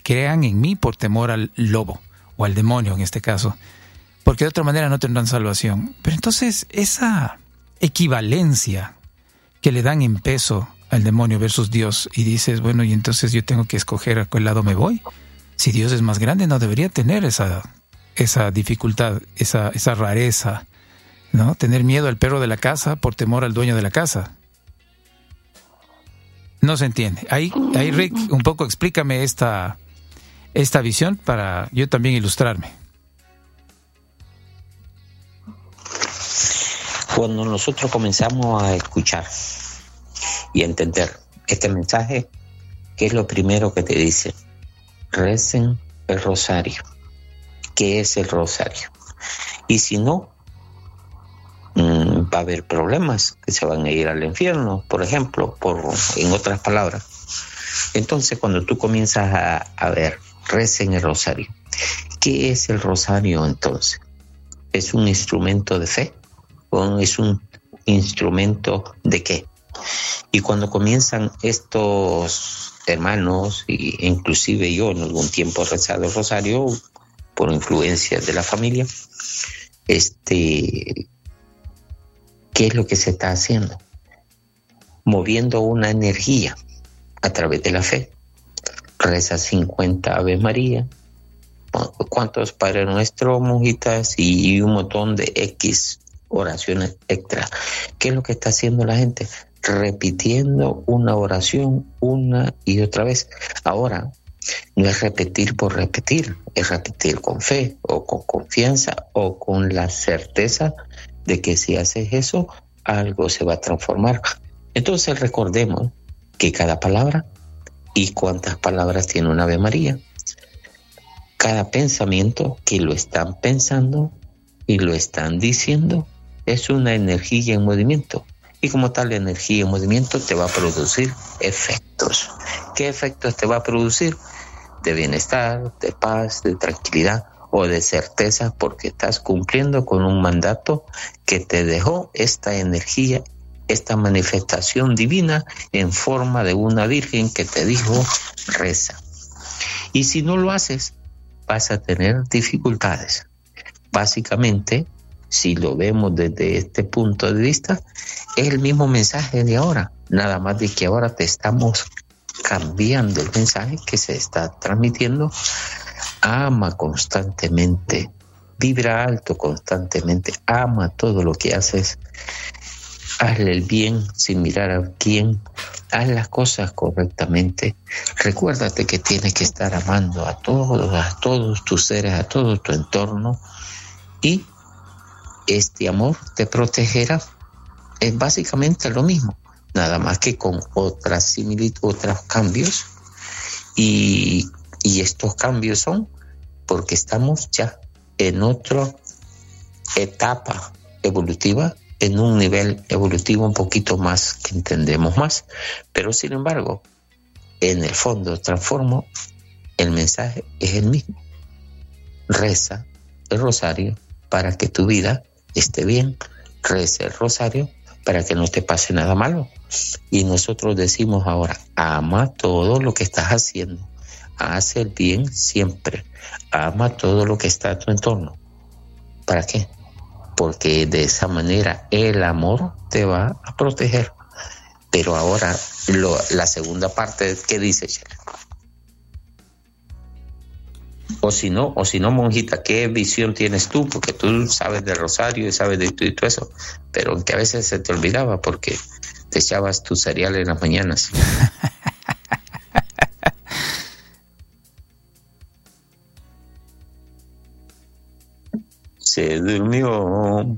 crean en mí por temor al lobo, o al demonio en este caso, porque de otra manera no tendrán salvación. Pero entonces esa equivalencia que le dan en peso al demonio versus Dios, y dices, bueno, y entonces yo tengo que escoger a cuál lado me voy. Si Dios es más grande, no debería tener esa dificultad, esa rareza, ¿no? Tener miedo al perro de la casa por temor al dueño de la casa. No se entiende. Ahí Rick, un poco explícame esta visión para yo también ilustrarme. Cuando nosotros comenzamos a escuchar y a entender este mensaje, ¿qué es lo primero que te dice? Recen el rosario. ¿Qué es el rosario? Y si no, va a haber problemas que se van a ir al infierno, por ejemplo, en otras palabras. Entonces, cuando tú comienzas a ver, recen el rosario. ¿Qué es el rosario entonces? ¿Es un instrumento de fe? ¿O es un instrumento de qué? Y cuando comienzan estos hermanos, e inclusive yo en algún tiempo he rezado el rosario por influencia de la familia, ¿qué es lo que se está haciendo? Moviendo una energía a través de la fe. Reza 50 Ave María, cuántos Padre Nuestro, monjitas, y un montón de X oraciones extra. ¿Qué es lo que está haciendo la gente? Repitiendo una oración una y otra vez. Ahora, no es repetir por repetir, es repetir con fe o con confianza o con la certeza de que si haces eso, algo se va a transformar. Entonces recordemos que cada palabra, y cuántas palabras tiene una Ave María, cada pensamiento que lo están pensando y lo están diciendo es una energía en movimiento. Y como tal, la energía en movimiento te va a producir efectos. ¿Qué efectos te va a producir? De bienestar, de paz, de tranquilidad o de certeza, porque estás cumpliendo con un mandato que te dejó esta energía, esta manifestación divina en forma de una virgen que te dijo, reza. Y si no lo haces, vas a tener dificultades. Básicamente, si lo vemos desde este punto de vista, es el mismo mensaje de ahora, nada más de que ahora te estamos cambiando el mensaje que se está transmitiendo. Ama constantemente, vibra alto constantemente, ama todo lo que haces, hazle el bien sin mirar a quién, haz las cosas correctamente. Recuérdate que tienes que estar amando a todos tus seres, a todo tu entorno, y este amor te protegerá. Es básicamente lo mismo, nada más que con otras similitudes, otros cambios, y estos cambios son porque estamos ya en otra etapa evolutiva, en un nivel evolutivo un poquito más, que entendemos más, pero sin embargo, en el fondo transformo, el mensaje es el mismo. Reza el rosario para que tu vida esté bien, reza el rosario para que no te pase nada malo. Y nosotros decimos ahora, ama todo lo que estás haciendo, haz el bien siempre, ama todo lo que está a tu entorno. ¿Para qué? Porque de esa manera el amor te va a proteger. Pero ahora la segunda parte, ¿qué dice, Shela? O si no, monjita, ¿qué visión tienes tú? Porque tú sabes del rosario y sabes de todo eso, pero que a veces se te olvidaba porque te echabas tu cereal en las mañanas. Se durmió.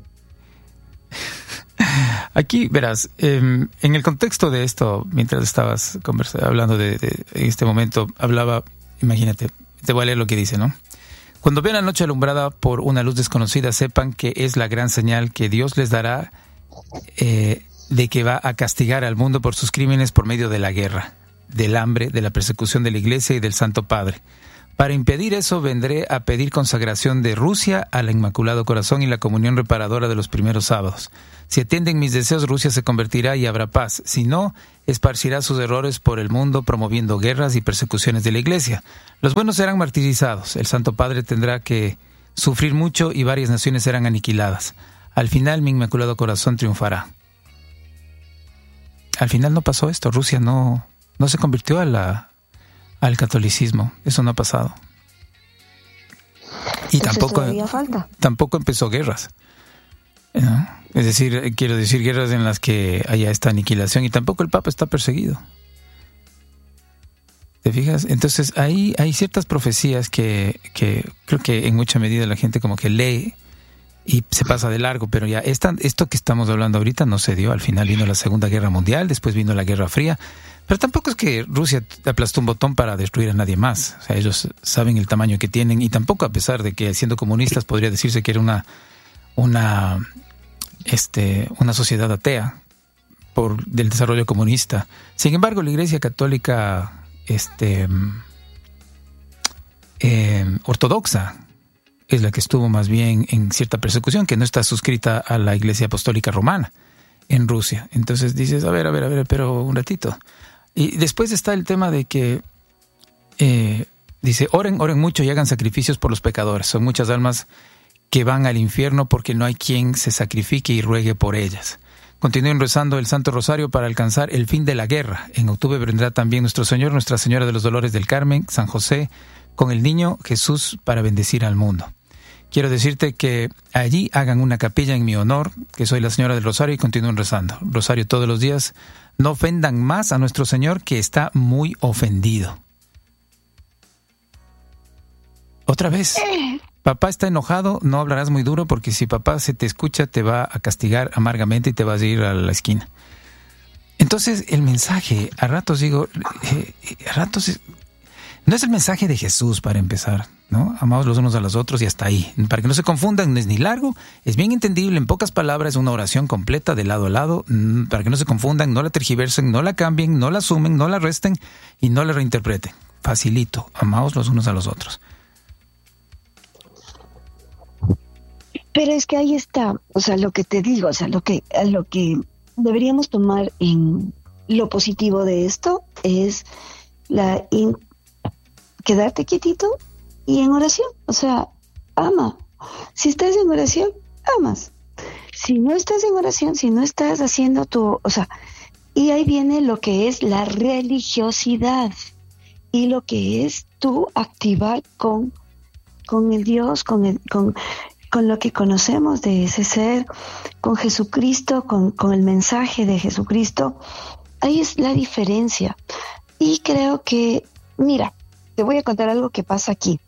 Aquí, verás, en el contexto de esto, mientras estabas hablando de en este momento, hablaba, imagínate, te voy a leer lo que dice, ¿no? Cuando vean la noche alumbrada por una luz desconocida, sepan que es la gran señal que Dios les dará de que va a castigar al mundo por sus crímenes por medio de la guerra, del hambre, de la persecución de la Iglesia y del Santo Padre. Para impedir eso, vendré a pedir consagración de Rusia al Inmaculado Corazón y la comunión reparadora de los primeros sábados. Si atienden mis deseos, Rusia se convertirá y habrá paz. Si no, esparcirá sus errores por el mundo, promoviendo guerras y persecuciones de la Iglesia. Los buenos serán martirizados. El Santo Padre tendrá que sufrir mucho y varias naciones serán aniquiladas. Al final, mi Inmaculado Corazón triunfará. Al final no pasó esto. Rusia no se convirtió al catolicismo. Eso no ha pasado. Y tampoco empezó guerras, ¿no? Es decir, quiero decir, guerras en las que haya esta aniquilación, y tampoco el Papa está perseguido. ¿Te fijas? Entonces hay ciertas profecías que creo que en mucha medida la gente como que lee y se pasa de largo, pero ya esto que estamos hablando ahorita no se dio. Al final vino la Segunda Guerra Mundial, después vino la Guerra Fría, pero tampoco es que Rusia aplastó un botón para destruir a nadie más. O sea, ellos saben el tamaño que tienen, y tampoco, a pesar de que siendo comunistas podría decirse que era una sociedad atea del desarrollo comunista. Sin embargo, la Iglesia Católica ortodoxa es la que estuvo más bien en cierta persecución, que no está suscrita a la Iglesia Apostólica Romana en Rusia. Entonces dices, a ver, pero un ratito. Y después está el tema de que dice, oren mucho y hagan sacrificios por los pecadores. Son muchas almas que van al infierno porque no hay quien se sacrifique y ruegue por ellas. Continúen rezando el Santo Rosario para alcanzar el fin de la guerra. En octubre vendrá también nuestro Señor, Nuestra Señora de los Dolores del Carmen, San José, con el niño Jesús para bendecir al mundo. Quiero decirte que allí hagan una capilla en mi honor, que soy la Señora del Rosario, y continúen rezando. Rosario todos los días. No ofendan más a nuestro Señor, que está muy ofendido. Otra vez. Papá está enojado, no hablarás muy duro, porque si papá se te escucha te va a castigar amargamente y te vas a ir a la esquina. Entonces el mensaje, a ratos digo, no es el mensaje de Jesús para empezar, ¿no? Amados los unos a los otros y hasta ahí. Para que no se confundan, no es ni largo, es bien entendible, en pocas palabras, una oración completa de lado a lado, para que no se confundan, no la tergiversen, no la cambien, no la sumen, no la resten y no la reinterpreten. Facilito, amados los unos a los otros. Pero es que ahí está, o sea, lo que te digo, o sea, lo que deberíamos tomar en lo positivo de esto es quedarte quietito y en oración, o sea, ama. Si estás en oración, amas. Si no estás en oración, si no estás haciendo y ahí viene lo que es la religiosidad y lo que es tú activar con el Dios, con lo que conocemos de ese ser, con Jesucristo, con el mensaje de Jesucristo. Ahí es la diferencia. Y creo que, mira, te voy a contar algo que pasa aquí,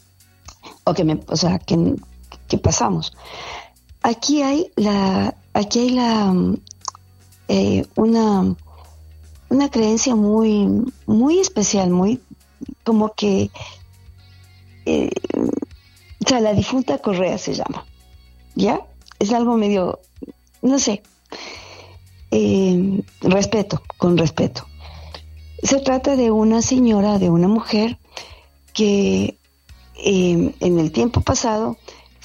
que pasamos. Aquí hay una creencia muy, muy especial, muy como que la difunta Correa se llama, ¿ya? Es algo medio, no sé, con respeto. Se trata de una señora, de una mujer que en el tiempo pasado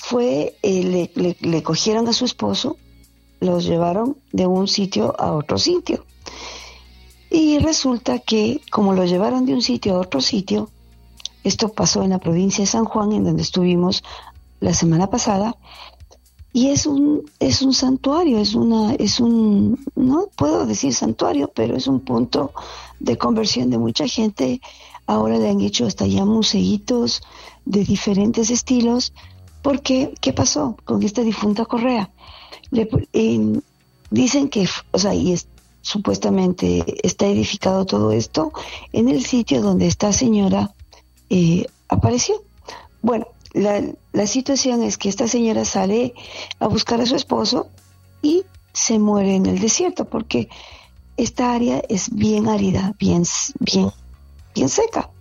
le cogieron a su esposo, los llevaron de un sitio a otro sitio. Y resulta que como lo llevaron de un sitio a otro sitio, esto pasó en la provincia de San Juan, en donde estuvimos la semana pasada, y es un santuario, no puedo decir santuario, pero es un punto de conversión de mucha gente. Ahora le han hecho hasta ya museitos de diferentes estilos, porque ¿qué pasó con esta difunta Correa? Dicen que, supuestamente está edificado todo esto en el sitio donde esta señora apareció. Bueno, la situación es que esta señora sale a buscar a su esposo y se muere en el desierto, porque esta área es bien árida, bien seca.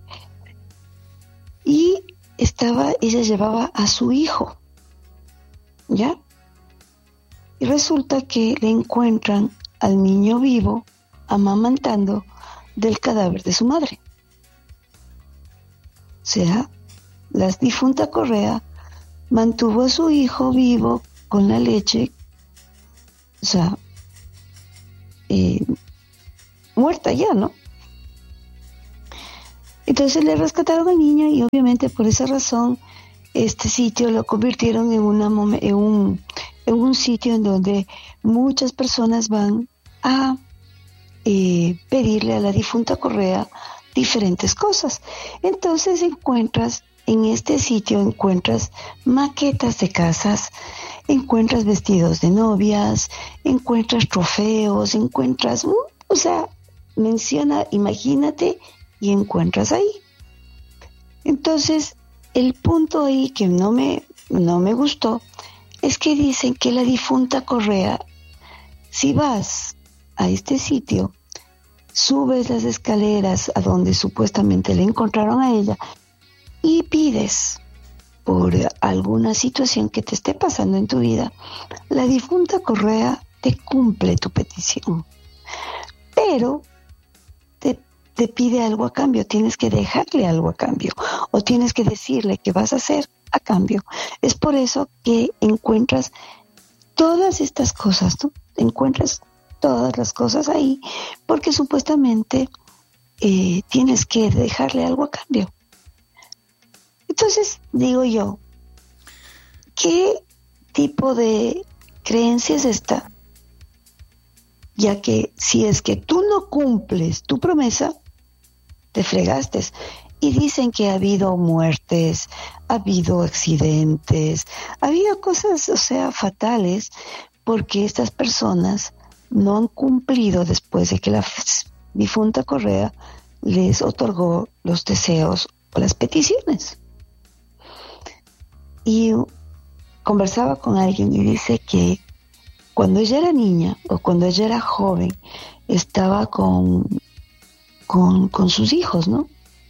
Y ella llevaba a su hijo, ¿ya? Y resulta que le encuentran al niño vivo amamantando del cadáver de su madre. O sea, la difunta Correa mantuvo a su hijo vivo con la leche, o sea, muerta ya, ¿no? Entonces le rescataron al niño y obviamente por esa razón este sitio lo convirtieron en un sitio en donde muchas personas van a pedirle a la difunta Correa diferentes cosas. Entonces en este sitio encuentras maquetas de casas, encuentras vestidos de novias, encuentras trofeos, encuentras, o sea, menciona, imagínate, y encuentras ahí. Entonces, el punto ahí que no me gustó es que dicen que la difunta Correa, si vas a este sitio, subes las escaleras a donde supuestamente le encontraron a ella y pides por alguna situación que te esté pasando en tu vida, la difunta Correa te cumple tu petición, pero te pide algo a cambio, tienes que dejarle algo a cambio o tienes que decirle qué vas a hacer a cambio. Es por eso que encuentras todas estas cosas, ¿no? Encuentras todas las cosas ahí porque supuestamente tienes que dejarle algo a cambio. Entonces, digo yo, ¿qué tipo de creencia es esta? Ya que si es que tú no cumples tu promesa, te fregaste. Y dicen que ha habido muertes, ha habido accidentes, ha habido cosas, o sea, fatales, porque estas personas no han cumplido después de que la difunta Correa les otorgó los deseos o las peticiones. Y conversaba con alguien y dice que cuando ella era niña o cuando ella era joven, estaba con sus hijos, ¿no?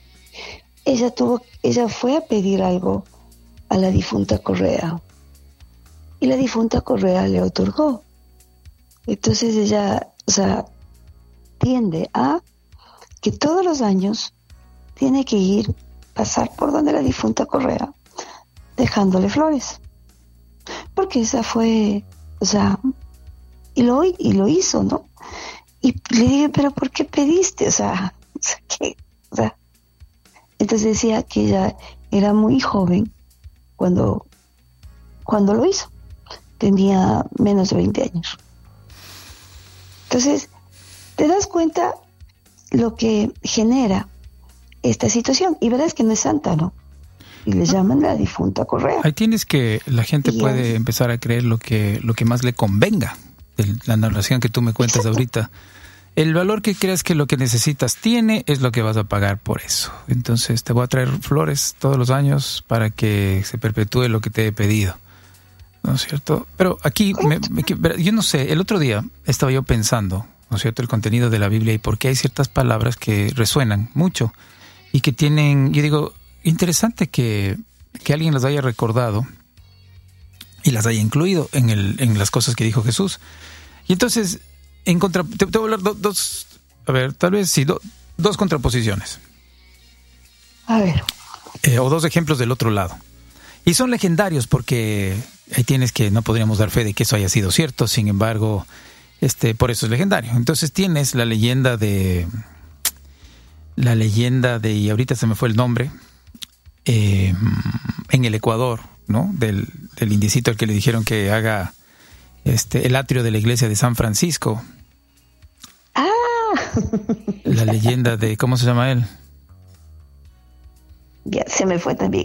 Ella fue a pedir algo a la difunta Correa y la difunta Correa le otorgó. Entonces ella, o sea, tiende a que todos los años tiene que pasar por donde la difunta Correa, dejándole flores. Porque esa fue, o sea, y lo hizo, ¿no? Y le dije, pero ¿por qué pediste? O sea, ¿qué? O sea, entonces decía que ella era muy joven cuando lo hizo. Tenía menos de 20 años. Entonces, te das cuenta lo que genera esta situación. Y verás que no es santa, ¿no? Y le llaman la difunta Correa. Ahí tienes que la gente puede empezar a creer lo que más le convenga. La narración que tú me cuentas ahorita. El valor que creas que lo que necesitas tiene es lo que vas a pagar por eso. Entonces te voy a traer flores todos los años para que se perpetúe lo que te he pedido. ¿No es cierto? Pero aquí, yo no sé, el otro día estaba yo pensando, ¿no es cierto?, el contenido de la Biblia y por qué hay ciertas palabras que resuenan mucho y que tienen, yo digo, interesante que alguien las haya recordado y las haya incluido en las cosas que dijo Jesús. Y entonces, te voy a hablar dos contraposiciones. A ver. O dos ejemplos del otro lado. Y son legendarios porque ahí tienes que no podríamos dar fe de que eso haya sido cierto, sin embargo, por eso es legendario. Entonces tienes la leyenda de, y ahorita se me fue el nombre, en el Ecuador, ¿no? Del indiecito al que le dijeron que haga el atrio de la iglesia de San Francisco. ¡Ah! La leyenda de, ¿cómo se llama él? Ya, se me fue también.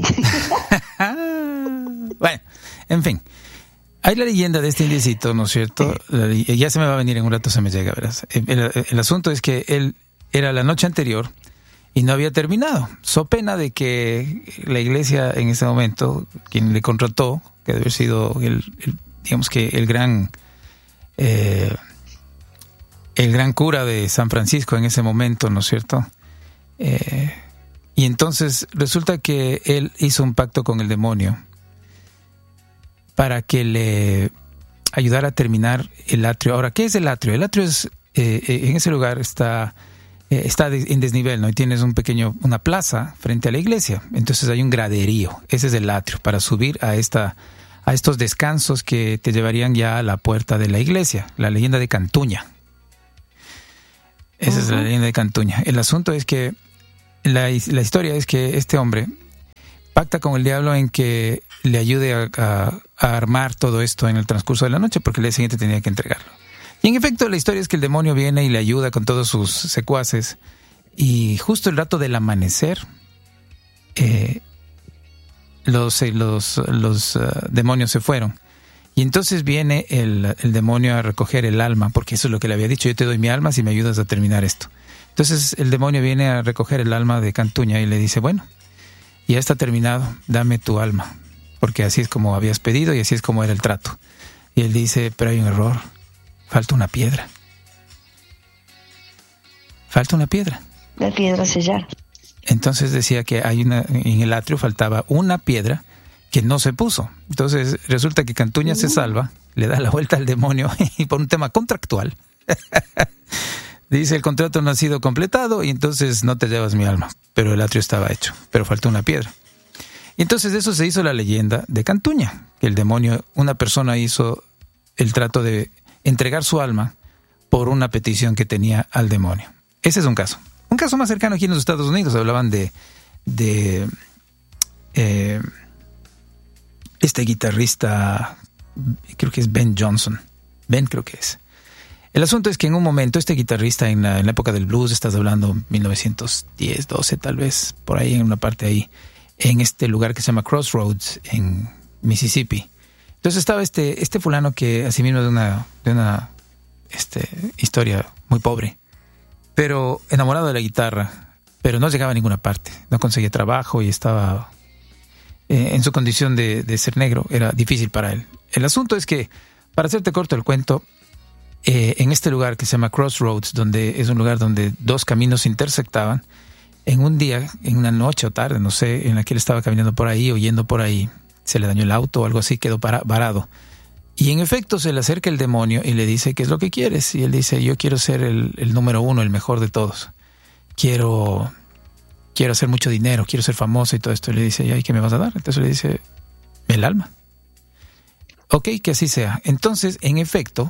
Bueno, en fin. Hay la leyenda de este indiecito, ¿no es cierto? Ya se me va a venir en un rato, se me llega, verás. El asunto es que él era la noche anterior y no había terminado. So pena de que la iglesia en ese momento, quien le contrató, que debe haber sido digamos que el gran cura de San Francisco en ese momento, ¿no es cierto? Y entonces resulta que él hizo un pacto con el demonio para que le ayudara a terminar el atrio. Ahora, ¿qué es el atrio? El atrio es, en ese lugar está está en desnivel, ¿no? Y tienes una plaza frente a la iglesia. Entonces hay un graderío. Ese es el atrio para subir a estos descansos que te llevarían ya a la puerta de la iglesia. La leyenda de Cantuña. Esa es la leyenda de Cantuña. El asunto es que la historia es que este hombre pacta con el diablo en que le ayude a armar todo esto en el transcurso de la noche, porque el día siguiente tenía que entregarlo. Y en efecto, la historia es que el demonio viene y le ayuda con todos sus secuaces, y justo el rato del amanecer, los demonios se fueron. Y entonces viene el demonio a recoger el alma, porque eso es lo que le había dicho: yo te doy mi alma si me ayudas a terminar esto. Entonces el demonio viene a recoger el alma de Cantuña y le dice: bueno, ya está terminado, dame tu alma, porque así es como habías pedido y así es como era el trato. Y él dice: pero hay un error, falta una piedra. Falta una piedra. La piedra sellar. Entonces decía que en el atrio faltaba una piedra que no se puso. Entonces resulta que Cantuña se salva, le da la vuelta al demonio y por un tema contractual dice: el contrato no ha sido completado y entonces no te llevas mi alma. Pero el atrio estaba hecho, pero faltó una piedra. Y entonces de eso se hizo la leyenda de Cantuña, que el demonio, una persona hizo el trato de entregar su alma por una petición que tenía al demonio. Ese es un caso. Un caso más cercano aquí en los Estados Unidos, hablaban de este guitarrista, creo que es Ben Johnson. Ben creo que es. El asunto es que en un momento este guitarrista en la época del blues, estás hablando 1910, 12 tal vez, por ahí en una parte ahí, en este lugar que se llama Crossroads en Mississippi. Entonces estaba este fulano que asimismo de una historia muy pobre, pero enamorado de la guitarra, pero no llegaba a ninguna parte, no conseguía trabajo y estaba en su condición de ser negro, era difícil para él. El asunto es que, para hacerte corto el cuento, en este lugar que se llama Crossroads, donde es un lugar donde dos caminos se intersectaban, en un día, en una noche o tarde, no sé, en la que él estaba caminando por ahí o yendo por ahí, se le dañó el auto o algo así, quedó varado. Y en efecto se le acerca el demonio y le dice: ¿qué es lo que quieres? Y él dice: yo quiero ser el número uno, el mejor de todos. Quiero hacer mucho dinero, quiero ser famoso y todo esto. Y le dice: ¿y qué me vas a dar? Entonces le dice: el alma. Ok, que así sea. Entonces, en efecto,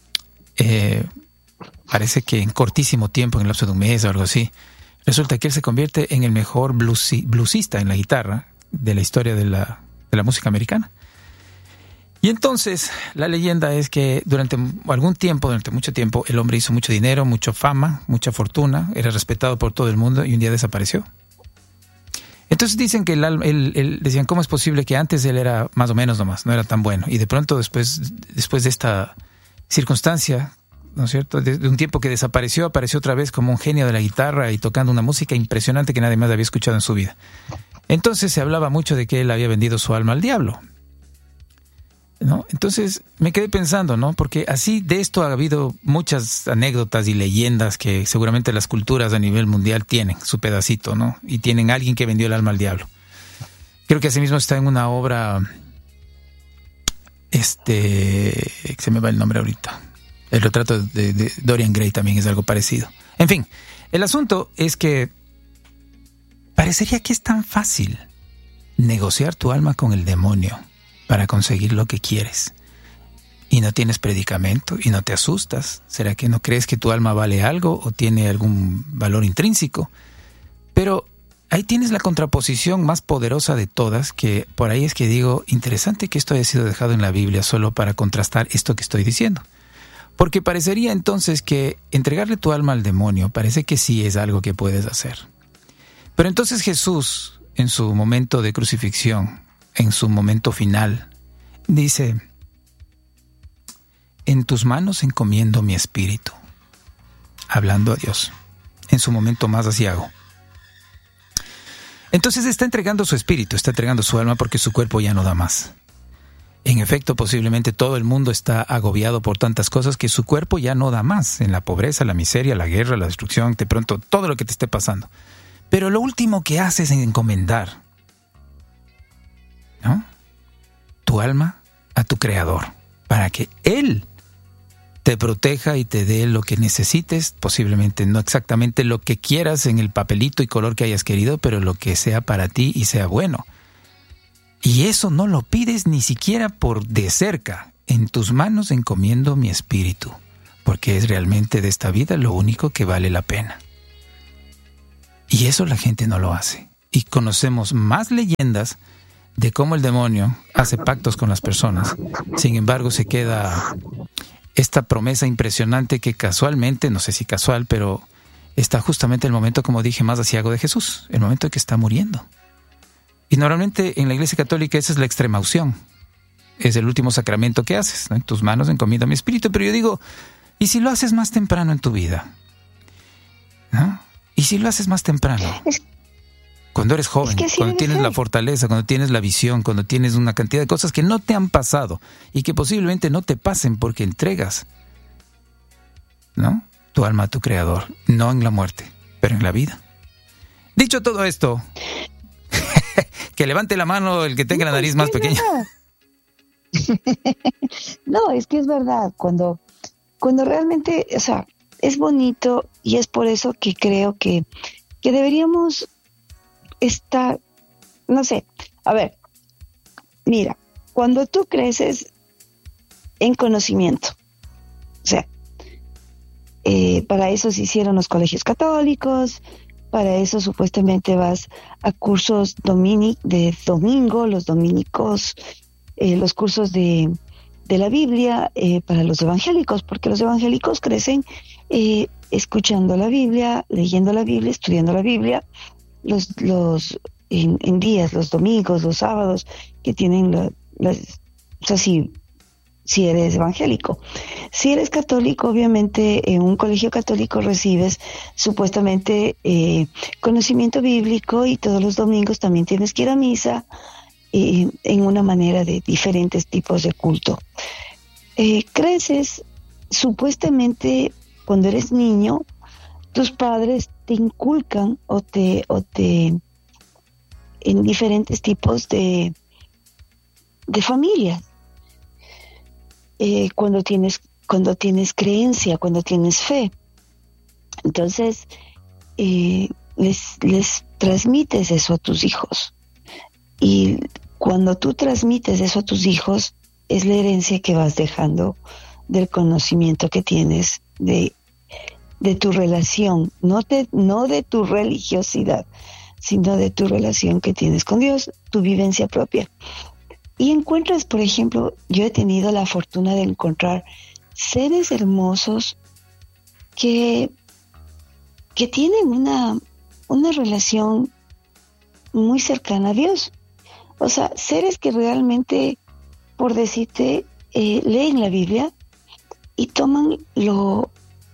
parece que en cortísimo tiempo, en el lapso de un mes o algo así, resulta que él se convierte en el mejor bluesista en la guitarra de la historia de la música americana. Y entonces la leyenda es que durante mucho tiempo, el hombre hizo mucho dinero, mucha fama, mucha fortuna, era respetado por todo el mundo y un día desapareció. Entonces dicen que decían: ¿cómo es posible que antes él era más o menos nomás, no era tan bueno? Y de pronto después de esta circunstancia, ¿no es cierto?, de un tiempo que desapareció, apareció otra vez como un genio de la guitarra y tocando una música impresionante que nadie más había escuchado en su vida. Entonces se hablaba mucho de que él había vendido su alma al diablo, ¿no? Entonces me quedé pensando, ¿no? Porque así de esto ha habido muchas anécdotas y leyendas que seguramente las culturas a nivel mundial tienen su pedacito, ¿no? Y tienen a alguien que vendió el alma al diablo. Creo que asimismo está en una obra, se me va el nombre ahorita. El retrato de Dorian Gray también es algo parecido. En fin, el asunto es que parecería que es tan fácil negociar tu alma con el demonio para conseguir lo que quieres. Y no tienes predicamento y no te asustas. ¿Será que no crees que tu alma vale algo o tiene algún valor intrínseco? Pero ahí tienes la contraposición más poderosa de todas, que por ahí es que digo, interesante que esto haya sido dejado en la Biblia solo para contrastar esto que estoy diciendo. Porque parecería entonces que entregarle tu alma al demonio parece que sí es algo que puedes hacer. Pero entonces Jesús, en su momento de crucifixión, en su momento final, dice: en tus manos encomiendo mi espíritu, hablando a Dios, en su momento más aciago. Entonces está entregando su espíritu, está entregando su alma porque su cuerpo ya no da más. En efecto, posiblemente todo el mundo está agobiado por tantas cosas que su cuerpo ya no da más, en la pobreza, la miseria, la guerra, la destrucción, de pronto todo lo que te esté pasando. Pero lo último que haces es encomendar, ¿no?, tu alma a tu Creador, para que Él te proteja y te dé lo que necesites, posiblemente no exactamente lo que quieras en el papelito y color que hayas querido, pero lo que sea para ti y sea bueno. Y eso no lo pides ni siquiera por de cerca. En tus manos encomiendo mi espíritu, porque es realmente de esta vida lo único que vale la pena. Y eso la gente no lo hace. Y conocemos más leyendas de cómo el demonio hace pactos con las personas. Sin embargo, se queda esta promesa impresionante que casualmente, no sé si casual, pero está justamente el momento, como dije, más aciago de Jesús, el momento en que está muriendo. Y normalmente en la Iglesia Católica esa es la extrema unción. Es el último sacramento que haces, ¿no? En tus manos encomiendo mi espíritu. Pero yo digo, ¿y si lo haces más temprano en tu vida? ¿No? ¿Y si lo haces más temprano? Cuando eres joven, cuando tienes la fortaleza, cuando tienes la visión, cuando tienes una cantidad de cosas que no te han pasado y que posiblemente no te pasen porque entregas, ¿no?, tu alma a tu Creador, no en la muerte, pero en la vida. Dicho todo esto, que levante la mano el que tenga la nariz más pequeña. No, es que es verdad, cuando realmente, o sea, es bonito, y es por eso que creo que deberíamos estar, no sé, a ver, mira, cuando tú creces en conocimiento, o sea, para eso se hicieron los colegios católicos, para eso supuestamente vas a cursos de domingo, los dominicos, los cursos de la Biblia para los evangélicos, porque los evangélicos crecen escuchando la Biblia, leyendo la Biblia, estudiando la Biblia, en días, los domingos, los sábados, que tienen o sea, si eres evangélico. Si eres católico, obviamente en un colegio católico recibes supuestamente conocimiento bíblico, y todos los domingos también tienes que ir a misa, en una manera de diferentes tipos de culto. Creces, supuestamente cuando eres niño, tus padres te inculcan o te en diferentes tipos de familias. Cuando tienes creencia, cuando tienes fe, entonces les transmites eso a tus hijos. Y cuando tú transmites eso a tus hijos, es la herencia que vas dejando del conocimiento que tienes de tu relación, no de tu religiosidad, sino de tu relación que tienes con Dios, tu vivencia propia. Y encuentras, por ejemplo, yo he tenido la fortuna de encontrar seres hermosos que tienen una relación muy cercana a Dios. O sea, seres que realmente, por decirte, leen la Biblia y toman lo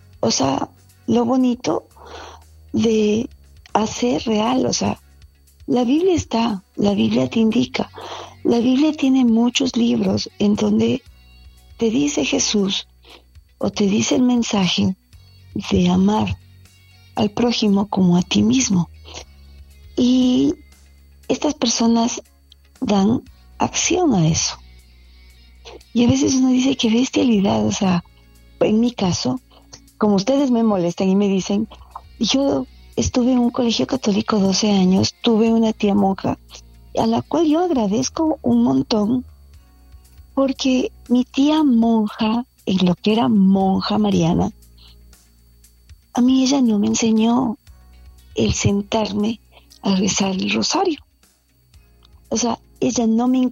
bonito de hacer real. O sea, la Biblia te indica. La Biblia tiene muchos libros en donde te dice Jesús, o te dice el mensaje de amar al prójimo como a ti mismo. Y estas personas dan acción a eso. Y a veces uno dice, qué bestialidad. O sea, en mi caso, como ustedes me molestan y me dicen, yo estuve en un colegio católico 12 años, tuve una tía monja, a la cual yo agradezco un montón, porque mi tía monja, en lo que era monja mariana, a mí ella no me enseñó el sentarme a rezar el rosario. O sea, ella no me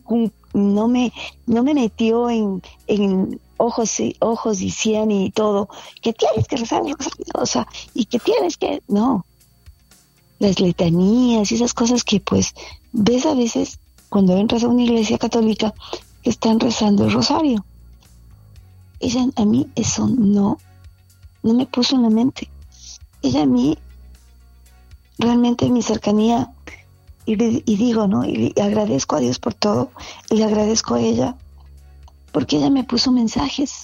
metió en ojos decían y todo, que tienes que rezar el rosario, o sea, y que tienes que, no. Las letanías y esas cosas que pues ves a veces cuando entras a una iglesia católica que están rezando el rosario. Ella a mí eso no me puso en la mente. Ella a mí, realmente mi cercanía, y digo, ¿no? Y agradezco a Dios por todo, y le agradezco a ella, porque ella me puso mensajes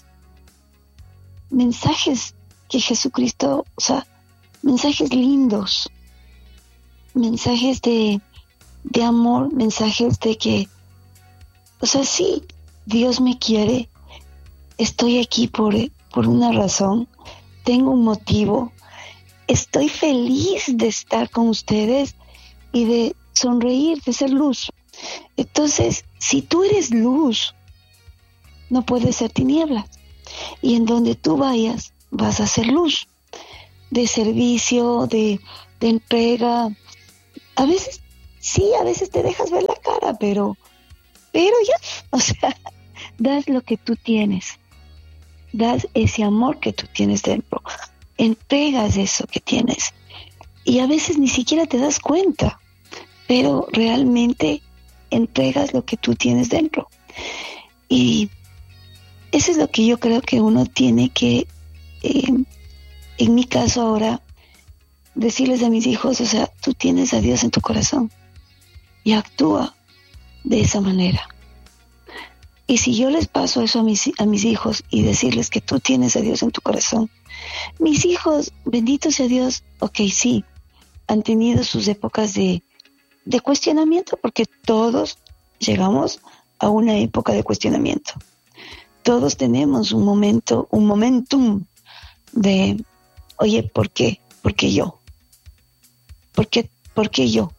que Jesucristo, o sea, mensajes lindos, mensajes de amor, mensajes de que, o sea, sí, Dios me quiere, estoy aquí por por una razón, tengo un motivo, estoy feliz de estar con ustedes y de sonreír, de ser luz. Entonces, si tú eres luz, no puedes ser tinieblas. Y en donde tú vayas, vas a ser luz, de servicio, de entrega. A veces, sí, a veces te dejas ver la cara, pero ya, o sea, das lo que tú tienes, das ese amor que tú tienes dentro, entregas eso que tienes. Y a veces ni siquiera te das cuenta, pero realmente entregas lo que tú tienes dentro. Y eso es lo que yo creo que uno tiene que, en mi caso ahora, decirles a mis hijos, o sea, tú tienes a Dios en tu corazón y actúa de esa manera. Y si yo les paso eso a mis hijos y decirles que tú tienes a Dios en tu corazón, mis hijos, bendito sea Dios, ok, sí, han tenido sus épocas de cuestionamiento, porque todos llegamos a una época de cuestionamiento. Todos tenemos un momentum de, oye, ¿por qué? ¿Por qué yo? ¿Por qué yo?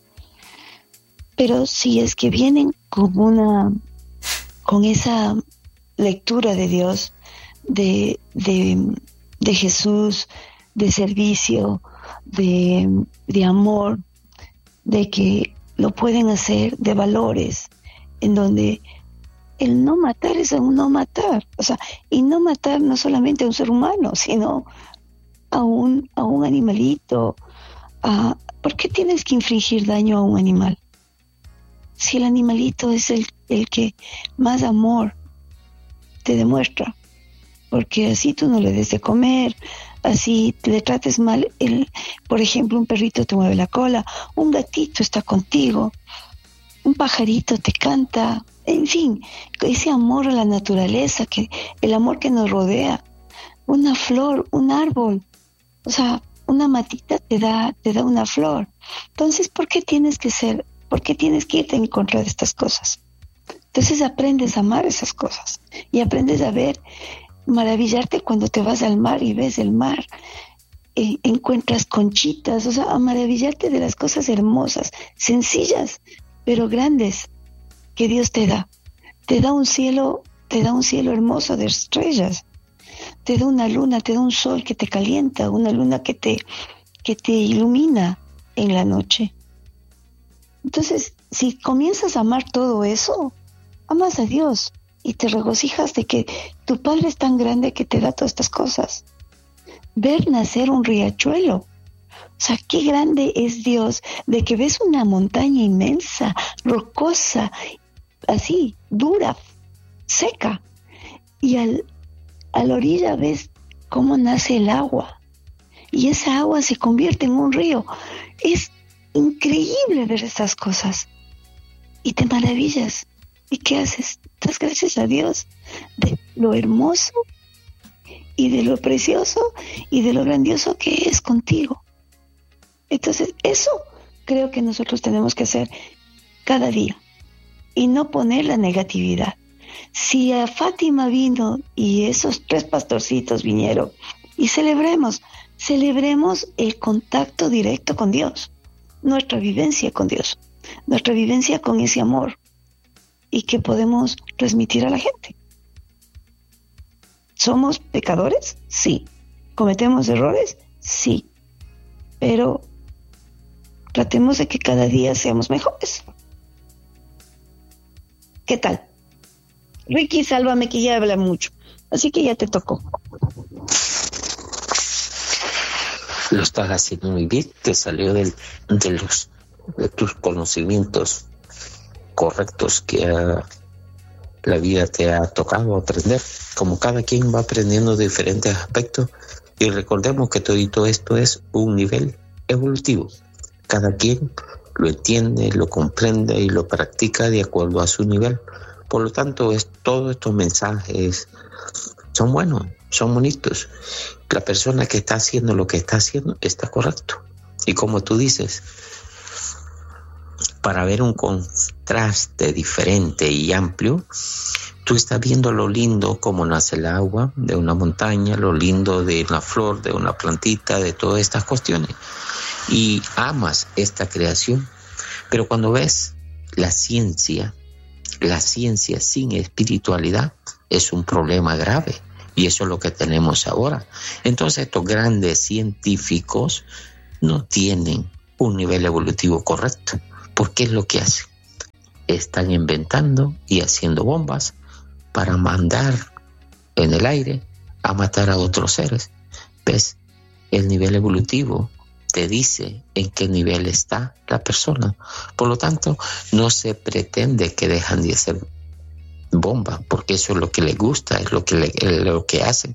Pero si es que vienen con esa lectura de Dios, de Jesús, de servicio, de amor, de que lo pueden hacer, de valores, en donde el no matar es un no matar, o sea, y no matar no solamente a un ser humano, sino a un animalito. ¿Por qué tienes que infligir daño a un animal? Si el animalito es el que más amor te demuestra, porque así tú no le des de comer, así le trates mal, por ejemplo, un perrito te mueve la cola, un gatito está contigo, un pajarito te canta, en fin, ese amor a la naturaleza, el amor que nos rodea, una flor, un árbol, o sea, una matita te da una flor. Entonces, ¿por qué tienes que irte en contra de estas cosas? Entonces aprendes a amar esas cosas y aprendes a ver, maravillarte cuando te vas al mar y ves el mar, encuentras conchitas, o sea, a maravillarte de las cosas hermosas, sencillas, pero grandes que Dios te da. Te da un cielo hermoso de estrellas, te da una luna, te da un sol que te calienta, una luna que te ilumina en la noche. Entonces, si comienzas a amar todo eso, amas a Dios y te regocijas de que tu Padre es tan grande que te da todas estas cosas. Ver nacer un riachuelo. O sea, qué grande es Dios de que ves una montaña inmensa, rocosa, así, dura, seca. Y a la orilla ves cómo nace el agua. Y esa agua se convierte en un río. Es increíble ver estas cosas. Y te maravillas. ¿Y qué haces? Das gracias a Dios de lo hermoso y de lo precioso y de lo grandioso que es contigo. Entonces, eso creo que nosotros tenemos que hacer cada día y no poner la negatividad. Si a Fátima vino y esos 3 pastorcitos vinieron, y celebremos el contacto directo con Dios, nuestra vivencia con Dios, nuestra vivencia con ese amor y que podemos transmitir a la gente. ¿Somos pecadores? Sí. ¿Cometemos errores? Sí. Pero tratemos de que cada día seamos mejores. ¿Qué tal? Ricky, sálvame, que ya habla mucho. Así que ya te tocó. Lo estás haciendo muy bien. Te salió de tus conocimientos correctos que la vida te ha tocado aprender. Como cada quien va aprendiendo diferentes aspectos, y recordemos que todo esto es un nivel evolutivo. Cada quien lo entiende, lo comprende y lo practica de acuerdo a su nivel. Por lo tanto, todos estos mensajes son buenos, son bonitos. La persona que está haciendo lo que está haciendo está correcto. Y como tú dices, para ver un contraste diferente y amplio, tú estás viendo lo lindo como nace el agua de una montaña, lo lindo de una flor, de una plantita, de todas estas cuestiones. Y amas esta creación. Pero cuando ves la ciencia sin espiritualidad es un problema grave. Y eso es lo que tenemos ahora. Entonces estos grandes científicos no tienen un nivel evolutivo correcto. ¿Por qué es lo que hacen? Están inventando y haciendo bombas para mandar en el aire a matar a otros seres. ¿Ves? El nivel evolutivo te dice en qué nivel está la persona. Por lo tanto, no se pretende que dejan de hacer bombas, porque eso es lo que les gusta, es lo que hacen.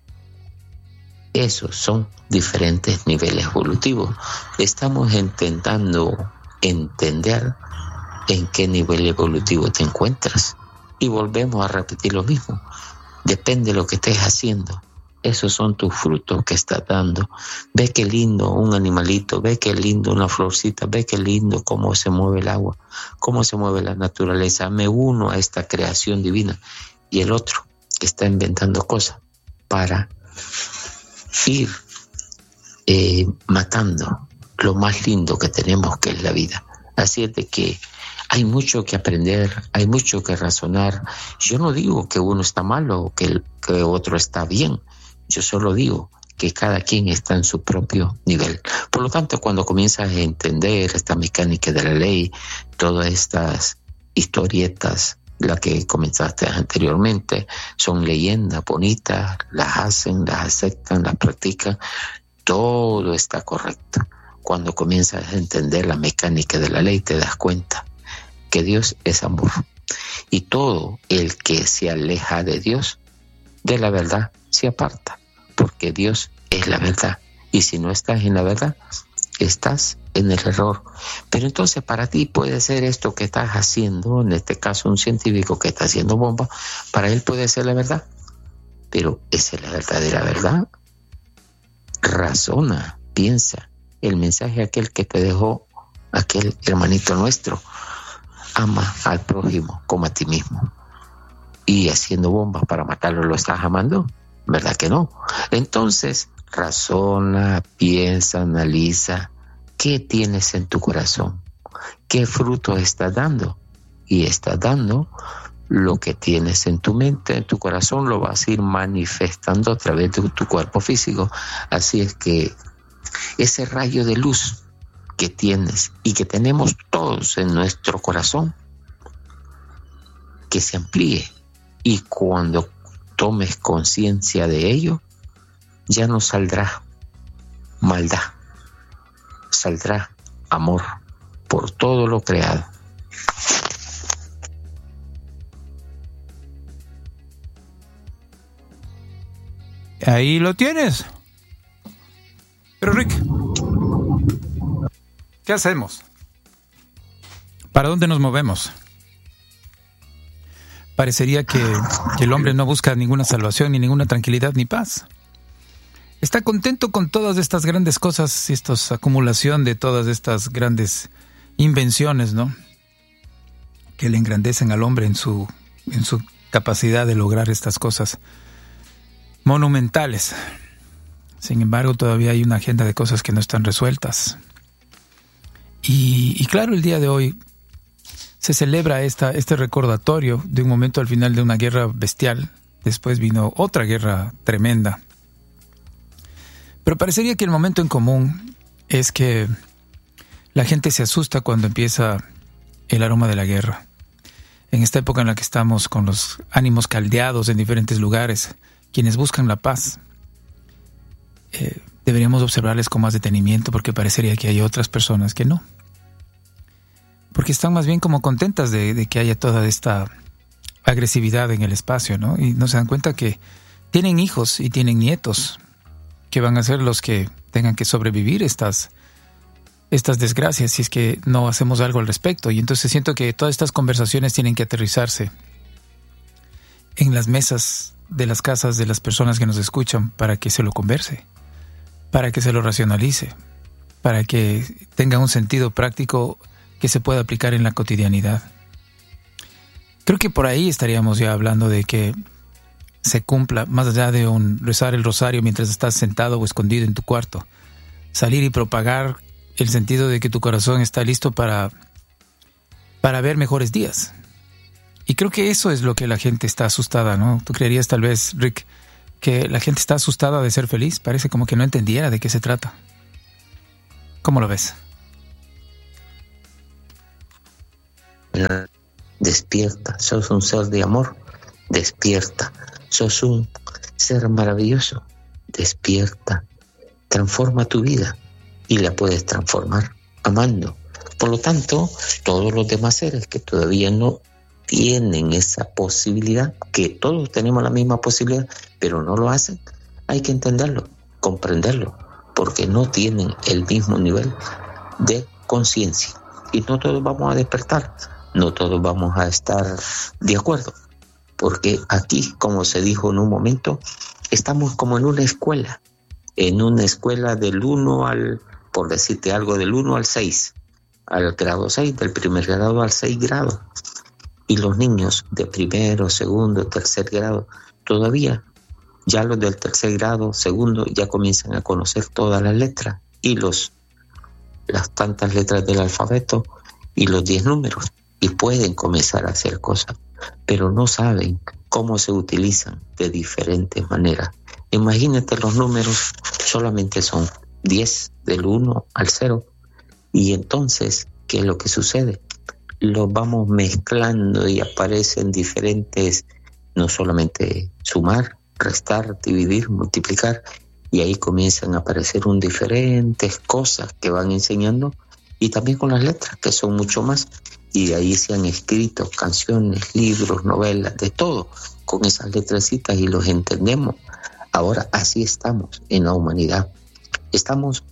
Esos son diferentes niveles evolutivos. Estamos intentando entender en qué nivel evolutivo te encuentras. Y volvemos a repetir lo mismo. Depende de lo que estés haciendo. Esos son tus frutos que estás dando. Ve qué lindo un animalito, ve qué lindo una florcita, ve qué lindo cómo se mueve el agua, cómo se mueve la naturaleza. Me uno a esta creación divina. Y el otro que está inventando cosas para ir matando lo más lindo que tenemos, que es la vida. Así es de que hay mucho que aprender, hay mucho que razonar. Yo no digo que uno está malo o que otro está bien. Yo solo digo que cada quien está en su propio nivel. Por lo tanto, cuando comienzas a entender esta mecánica de la ley, todas estas historietas, las que comenzaste anteriormente, son leyendas bonitas, las hacen, las aceptan, las practican, todo está correcto. Cuando comienzas a entender la mecánica de la ley, te das cuenta que Dios es amor. Y todo el que se aleja de Dios, de la verdad, se aparta. Porque Dios es la verdad. Y si no estás en la verdad, estás en el error. Pero entonces para ti puede ser esto que estás haciendo, en este caso un científico que está haciendo bomba, para él puede ser la verdad. Pero ¿esa es la verdadera verdad? Razona, piensa. El mensaje aquel que te dejó aquel hermanito nuestro: ama al prójimo como a ti mismo. Y haciendo bombas para matarlo, ¿lo estás amando? ¿Verdad que no? Entonces, razona, piensa, analiza. ¿Qué tienes en tu corazón? ¿Qué fruto estás dando? Y estás dando lo que tienes en tu mente, en tu corazón, lo vas a ir manifestando a través de tu cuerpo físico. Así es que ese rayo de luz que tienes y que tenemos todos en nuestro corazón, que se amplíe. Y cuando tomes conciencia de ello, ya no saldrá maldad, saldrá amor por todo lo creado. Ahí lo tienes. Pero Rick, ¿qué hacemos? ¿Para dónde nos movemos? Parecería que el hombre no busca ninguna salvación, ni ninguna tranquilidad, ni paz. Está contento con todas estas grandes cosas, esta acumulación de todas estas grandes invenciones, ¿no? Que le engrandecen al hombre en su capacidad de lograr estas cosas monumentales. Sin embargo, todavía hay una agenda de cosas que no están resueltas. Y claro, el día de hoy se celebra este recordatorio de un momento al final de una guerra bestial. Después vino otra guerra tremenda. Pero parecería que el momento en común es que la gente se asusta cuando empieza el aroma de la guerra. En esta época en la que estamos con los ánimos caldeados en diferentes lugares, quienes buscan la paz, deberíamos observarles con más detenimiento, porque parecería que hay otras personas que no. Porque están más bien como contentas de que haya toda esta agresividad en el espacio, ¿no? Y no se dan cuenta que tienen hijos y tienen nietos que van a ser los que tengan que sobrevivir estas desgracias si es que no hacemos algo al respecto. Y entonces siento que todas estas conversaciones tienen que aterrizarse en las mesas de las casas de las personas que nos escuchan, para que se lo converse, para que se lo racionalice, para que tenga un sentido práctico que se pueda aplicar en la cotidianidad. Creo que por ahí estaríamos ya hablando de que se cumpla, más allá de rezar el rosario mientras estás sentado o escondido en tu cuarto, salir y propagar el sentido de que tu corazón está listo para ver mejores días. Y creo que eso es lo que la gente está asustada, ¿no? ¿Tú creerías tal vez, Rick, que la gente está asustada de ser feliz? Parece como que no entendiera de qué se trata. ¿Cómo lo ves? Despierta, sos un ser de amor, despierta, sos un ser maravilloso, despierta, transforma tu vida y la puedes transformar amando. Por lo tanto, todos los demás seres que todavía no tienen esa posibilidad, que todos tenemos la misma posibilidad, pero no lo hacen, hay que entenderlo, comprenderlo, porque no tienen el mismo nivel de conciencia. Y no todos vamos a despertar, no todos vamos a estar de acuerdo, porque aquí, como se dijo en un momento, estamos como en una escuela del 1 al, por decirte algo, del 1 al 6, al grado 6, del primer grado al 6 grado. Y los niños de primero, segundo, tercer grado, todavía, ya los del tercer grado, segundo, ya comienzan a conocer todas las letras y las tantas letras del alfabeto y los 10 números, y pueden comenzar a hacer cosas, pero no saben cómo se utilizan de diferentes maneras. Imagínate, los números solamente son 10, del 1 al 0, y entonces, ¿qué es lo que sucede? Los vamos mezclando y aparecen diferentes, no solamente sumar, restar, dividir, multiplicar, y ahí comienzan a aparecer diferentes cosas que van enseñando, y también con las letras, que son mucho más, y de ahí se han escrito canciones, libros, novelas, de todo, con esas letrecitas, y los entendemos. Ahora así estamos en la humanidad. Estamos,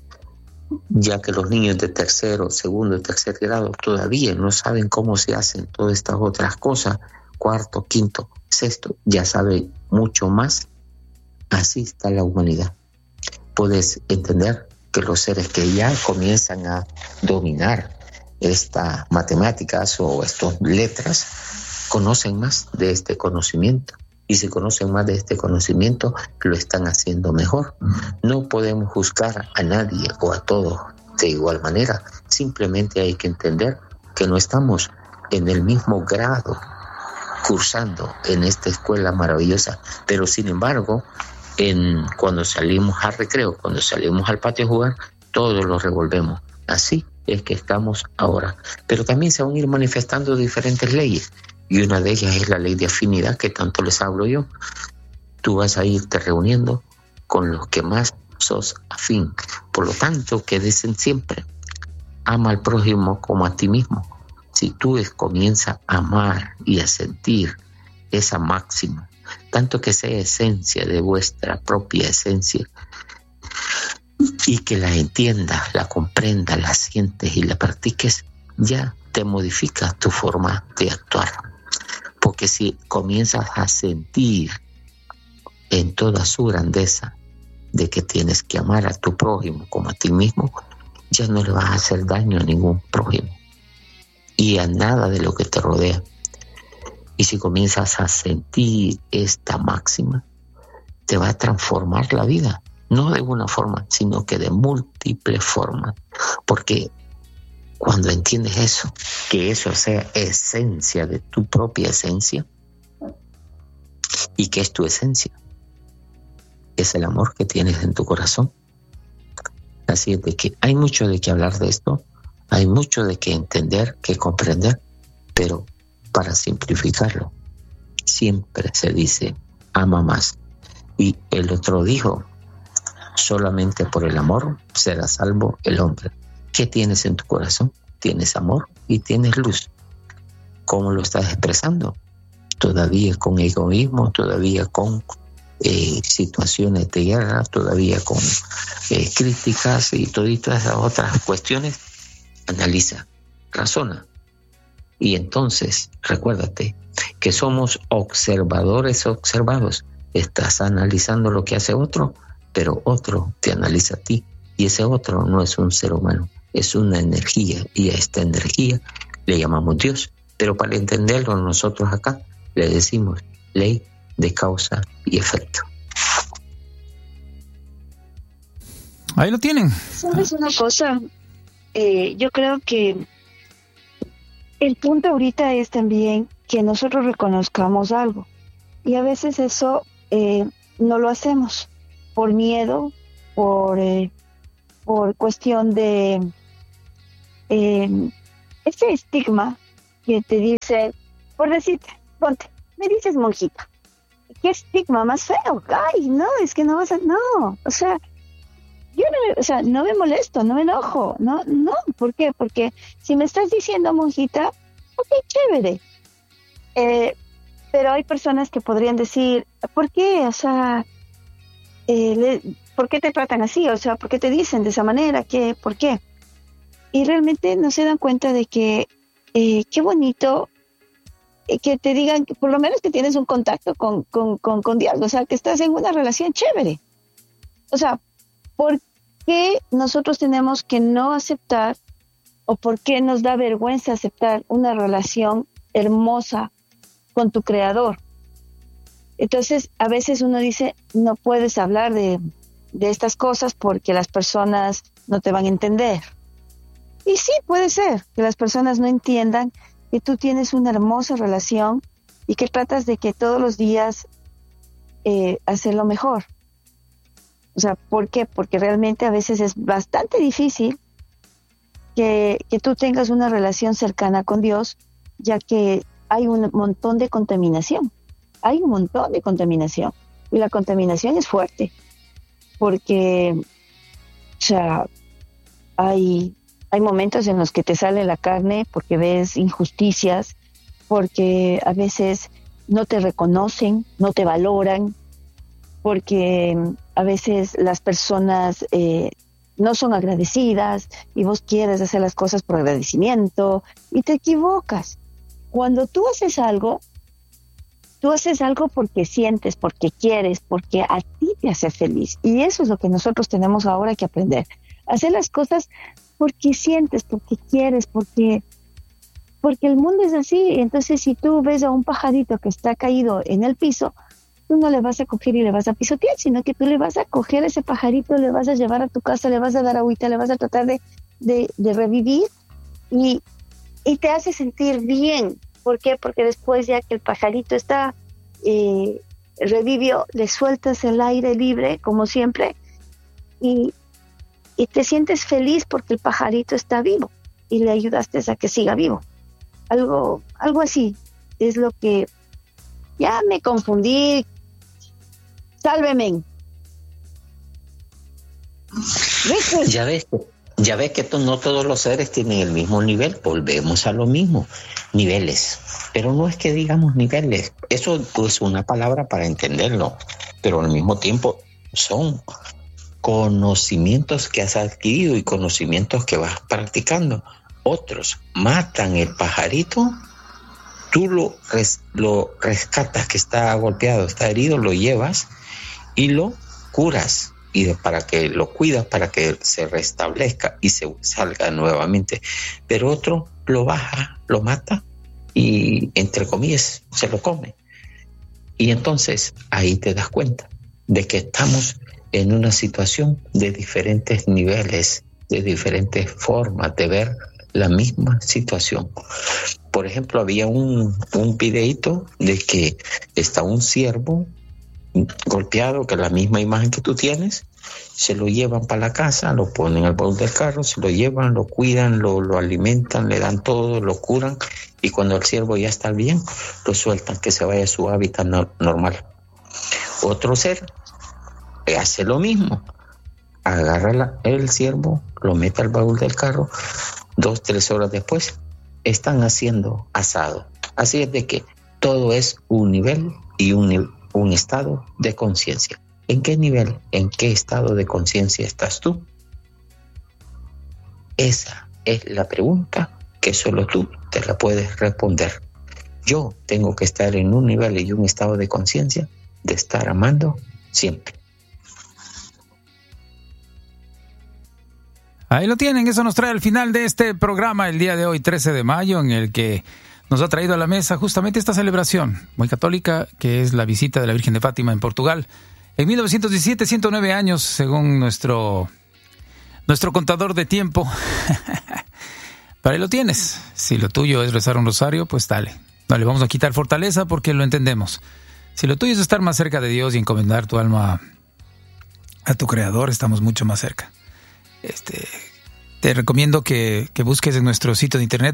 ya que los niños de tercero, segundo y tercer grado todavía no saben cómo se hacen todas estas otras cosas, cuarto, quinto, sexto, ya saben mucho más. Así está la humanidad. Puedes entender que los seres que ya comienzan a dominar estas matemáticas o estas letras conocen más de este conocimiento, y si conocen más de este conocimiento lo están haciendo mejor. No podemos juzgar a nadie o a todos de igual manera, simplemente hay que entender que no estamos en el mismo grado cursando en esta escuela maravillosa, pero sin embargo cuando salimos al recreo, cuando salimos al patio a jugar, todos lo revolvemos. Así es que estamos ahora. Pero también se van a ir manifestando diferentes leyes, y una de ellas es la ley de afinidad que tanto les hablo yo. Tú vas a irte reuniendo con los que más sos afín. Por lo tanto, que dicen siempre, ama al prójimo como a ti mismo. Si tú comienzas a amar y a sentir esa máxima, tanto que sea esencia de vuestra propia esencia, y que la entiendas, la comprendas, la sientes y la practiques, ya te modifica tu forma de actuar. Porque si comienzas a sentir en toda su grandeza de que tienes que amar a tu prójimo como a ti mismo, ya no le vas a hacer daño a ningún prójimo y a nada de lo que te rodea. Y si comienzas a sentir esta máxima, te va a transformar la vida, no de una forma, sino que de múltiples formas. Porque cuando entiendes eso, que eso sea esencia de tu propia esencia, ¿y qué es tu esencia? Es el amor que tienes en tu corazón. Así es de que hay mucho de qué hablar de esto, hay mucho de qué entender, que comprender, pero para simplificarlo, siempre se dice, ama más. Y el otro dijo, solamente por el amor será salvo el hombre. ¿Qué tienes en tu corazón? Tienes amor y tienes luz. ¿Cómo lo estás expresando? Todavía con egoísmo, todavía con situaciones de guerra, todavía con críticas y todas esas otras cuestiones. Analiza, razona. Y entonces, recuérdate que somos observadores observados. Estás analizando lo que hace otro, pero otro te analiza a ti. Y ese otro no es un ser humano, es una energía y a esta energía le llamamos Dios. Pero para entenderlo nosotros acá le decimos ley de causa y efecto. Ahí lo tienen. ¿Sabes una cosa? Yo creo que el punto ahorita es también que nosotros reconozcamos algo. Y a veces eso no lo hacemos por miedo, por cuestión de ese estigma que te dice, por decirte, ponte, me dices monjita. ¿Qué estigma más feo? Ay, no, es que no vas a... No, o sea, yo no me molesto, no me enojo. No, ¿por qué? Porque si me estás diciendo monjita, ok, chévere. Pero hay personas que podrían decir, ¿por qué? O sea, ¿por qué te tratan así? O sea, ¿por qué te dicen de esa manera? ¿Por qué? Y realmente no se dan cuenta de que qué bonito que te digan, que por lo menos que tienes un contacto con Dios, o sea, que estás en una relación chévere. O sea, ¿por qué nosotros tenemos que no aceptar o por qué nos da vergüenza aceptar una relación hermosa con tu creador? Entonces, a veces uno dice, no puedes hablar de estas cosas porque las personas no te van a entender. Y sí, puede ser que las personas no entiendan que tú tienes una hermosa relación y que tratas de que todos los días hacerlo mejor. O sea, ¿por qué? Porque realmente a veces es bastante difícil que tú tengas una relación cercana con Dios, ya que hay un montón de contaminación. Hay un montón de contaminación. Y la contaminación es fuerte. Porque, o sea, hay momentos en los que te sale la carne porque ves injusticias, porque a veces no te reconocen, no te valoran, porque a veces las personas no son agradecidas y vos quieres hacer las cosas por agradecimiento y te equivocas. Cuando tú haces algo porque sientes, porque quieres, porque a ti te hace feliz. Y eso es lo que nosotros tenemos ahora que aprender. Hacer las cosas porque sientes, porque quieres, porque el mundo es así. Entonces, si tú ves a un pajarito que está caído en el piso, tú no le vas a coger y le vas a pisotear, sino que tú le vas a coger a ese pajarito, le vas a llevar a tu casa, le vas a dar agüita, le vas a tratar de revivir y te hace sentir bien. ¿Por qué? Porque después, ya que el pajarito está revivió, le sueltas el aire libre, como siempre, y te sientes feliz porque el pajarito está vivo y le ayudaste a que siga vivo. Algo así es lo que... Ya me confundí. Sálveme. Ya ves que no todos los seres tienen el mismo nivel. Volvemos a lo mismo. Niveles. Pero no es que digamos niveles. Eso es una palabra para entenderlo. Pero al mismo tiempo son conocimientos que has adquirido y conocimientos que vas practicando. Otros matan el pajarito, tú lo rescatas, que está golpeado, está herido, lo llevas y lo curas, y para que lo cuidas, para que se restablezca y se salga nuevamente. Pero otro lo baja, lo mata y, entre comillas, se lo come. Y entonces ahí te das cuenta de que estamos en una situación de diferentes niveles, de diferentes formas de ver la misma situación. Por ejemplo, había un videíto de que está un ciervo golpeado, que es la misma imagen que tú tienes, se lo llevan para la casa, lo ponen al baúl del carro, se lo llevan, lo cuidan, lo alimentan, le dan todo, lo curan, y cuando el ciervo ya está bien, lo sueltan, que se vaya a su hábitat normal. Otro ser hace lo mismo, agarra el ciervo, lo mete al baúl del carro, 2-3 horas después están haciendo asado. Así es de que todo es un nivel y un estado de conciencia. ¿En qué nivel, en qué estado de conciencia estás tú? Esa es la pregunta que solo tú te la puedes responder. Yo tengo que estar en un nivel y un estado de conciencia de estar amando siempre. Ahí lo tienen, eso nos trae al final de este programa el día de hoy, 13 de mayo, en el que nos ha traído a la mesa justamente esta celebración muy católica, que es la visita de la Virgen de Fátima en Portugal. En 1917, 109 años, según nuestro contador de tiempo. Pero ahí lo tienes. Si lo tuyo es rezar un rosario, pues dale. No le vamos a quitar fortaleza porque lo entendemos. Si lo tuyo es estar más cerca de Dios y encomendar tu alma a tu Creador, estamos mucho más cerca. Te recomiendo que busques en nuestro sitio de internet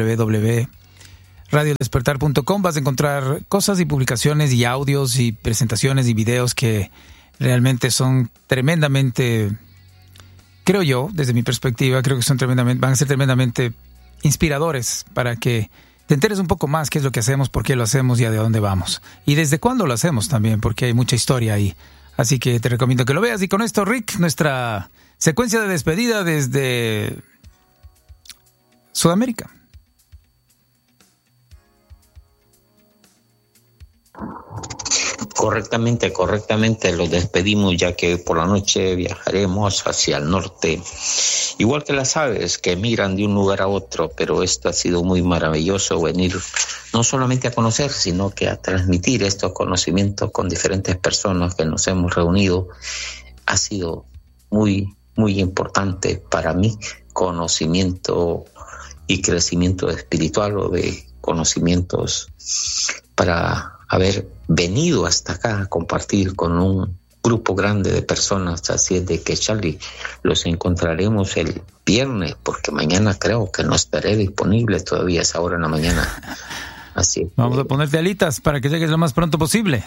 www.radiodespertar.com. Vas a encontrar cosas y publicaciones y audios y presentaciones y videos que realmente son tremendamente, creo yo, desde mi perspectiva, creo que van a ser tremendamente inspiradores para que te enteres un poco más qué es lo que hacemos, por qué lo hacemos y a de dónde vamos. Y desde cuándo lo hacemos también, porque hay mucha historia ahí. Así que te recomiendo que lo veas. Y con esto, Rick, nuestra secuencia de despedida desde Sudamérica. Correctamente, los despedimos, ya que por la noche viajaremos hacia el norte, igual que las aves que migran de un lugar a otro, pero esto ha sido muy maravilloso, venir no solamente a conocer, sino que a transmitir estos conocimientos con diferentes personas que nos hemos reunido. Ha sido muy, muy importante para mí, conocimiento y crecimiento espiritual o de conocimientos para haber venido hasta acá a compartir con un grupo grande de personas. Así es de que, Charlie, los encontraremos el viernes, porque mañana creo que no estaré disponible todavía a esa hora en la mañana. Así es. Vamos a ponerte alitas para que llegues lo más pronto posible.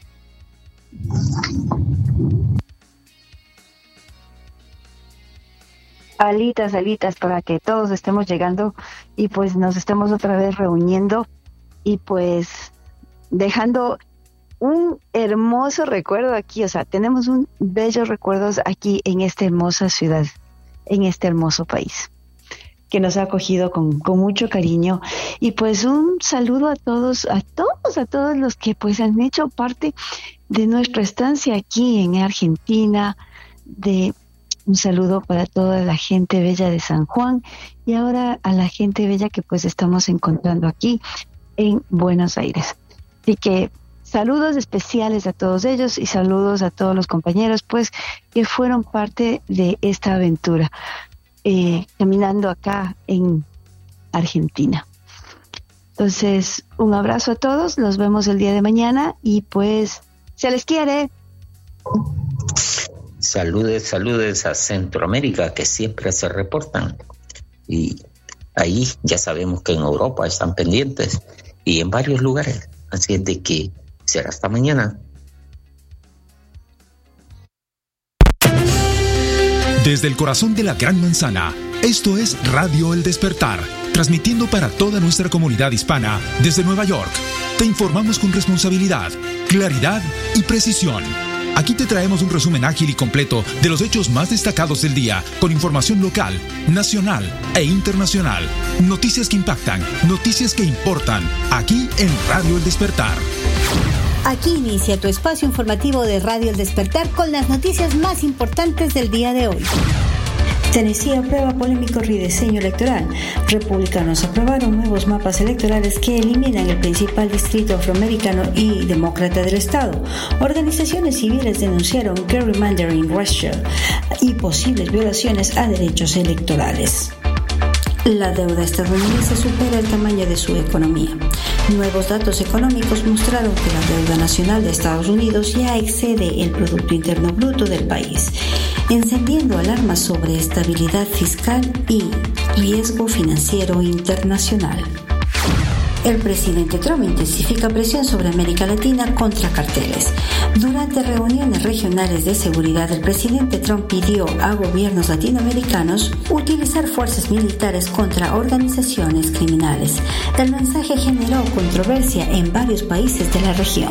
Alitas para que todos estemos llegando y pues nos estemos otra vez reuniendo y pues dejando un hermoso recuerdo aquí. O sea, tenemos un bellos recuerdos aquí en esta hermosa ciudad, en este hermoso país que nos ha acogido con mucho cariño. Y pues un saludo a todos los que pues han hecho parte de nuestra estancia aquí en Argentina. Un saludo para toda la gente bella de San Juan y ahora a la gente bella que pues estamos encontrando aquí en Buenos Aires. Así que saludos especiales a todos ellos y saludos a todos los compañeros pues que fueron parte de esta aventura caminando acá en Argentina. Entonces, un abrazo a todos, nos vemos el día de mañana y pues se les quiere. Saludes a Centroamérica, que siempre se reportan. Y ahí ya sabemos que en Europa están pendientes y en varios lugares. Así es de que será hasta mañana. Desde el corazón de la Gran Manzana, esto es Radio El Despertar, transmitiendo para toda nuestra comunidad hispana desde Nueva York. Te informamos con responsabilidad, claridad y precisión. Aquí te traemos un resumen ágil y completo de los hechos más destacados del día, con información local, nacional e internacional. Noticias que impactan, noticias que importan, aquí en Radio El Despertar. Aquí inicia tu espacio informativo de Radio El Despertar con las noticias más importantes del día de hoy. Tennessee aprueba polémico rediseño electoral. Republicanos aprobaron nuevos mapas electorales que eliminan el principal distrito afroamericano y demócrata del estado. Organizaciones civiles denunciaron gerrymandering racial y posibles violaciones a derechos electorales. La deuda estadounidense supera el tamaño de su economía. Nuevos datos económicos mostraron que la deuda nacional de Estados Unidos ya excede el Producto Interno Bruto del país, encendiendo alarmas sobre estabilidad fiscal y riesgo financiero internacional. El presidente Trump intensifica presión sobre América Latina contra carteles. Durante reuniones regionales de seguridad, el presidente Trump pidió a gobiernos latinoamericanos utilizar fuerzas militares contra organizaciones criminales. El mensaje generó controversia en varios países de la región.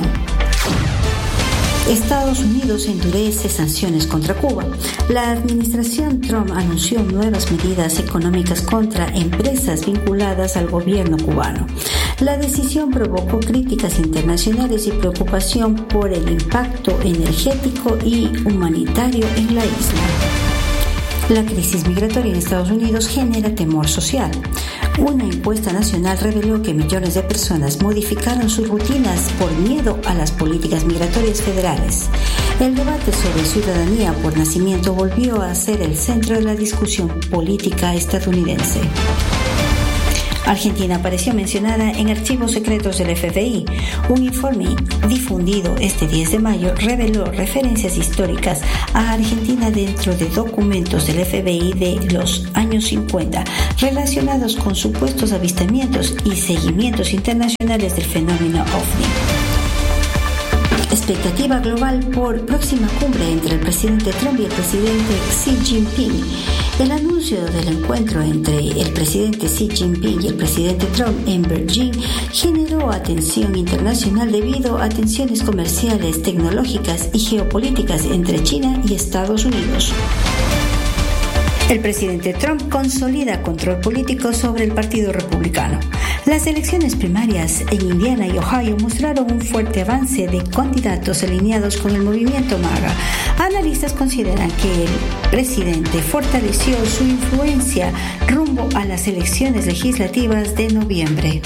Estados Unidos endurece sanciones contra Cuba. La administración Trump anunció nuevas medidas económicas contra empresas vinculadas al gobierno cubano. La decisión provocó críticas internacionales y preocupación por el impacto energético y humanitario en la isla. La crisis migratoria en Estados Unidos genera temor social. Una encuesta nacional reveló que millones de personas modificaron sus rutinas por miedo a las políticas migratorias federales. El debate sobre ciudadanía por nacimiento volvió a ser el centro de la discusión política estadounidense. Argentina apareció mencionada en archivos secretos del FBI. Un informe difundido este 10 de mayo reveló referencias históricas a Argentina dentro de documentos del FBI de los años 50 relacionados con supuestos avistamientos y seguimientos internacionales del fenómeno OVNI. Expectativa global por próxima cumbre entre el presidente Trump y el presidente Xi Jinping. El anuncio del encuentro entre el presidente Xi Jinping y el presidente Trump en Beijing generó atención internacional debido a tensiones comerciales, tecnológicas y geopolíticas entre China y Estados Unidos. El presidente Trump consolida control político sobre el Partido Republicano. Las elecciones primarias en Indiana y Ohio mostraron un fuerte avance de candidatos alineados con el movimiento MAGA. Analistas consideran que el presidente fortaleció su influencia rumbo a las elecciones legislativas de noviembre.